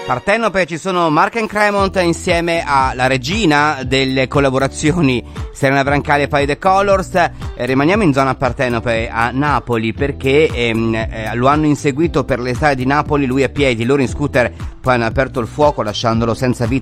Partenope, ci sono Mark and Cremont insieme alla regina delle collaborazioni, Serena Brancali e Fai The Colors. Rimaniamo in zona Partenope a Napoli perché lo hanno inseguito per le strade di Napoli, lui a piedi, loro in scooter, poi hanno aperto il fuoco lasciandolo senza vita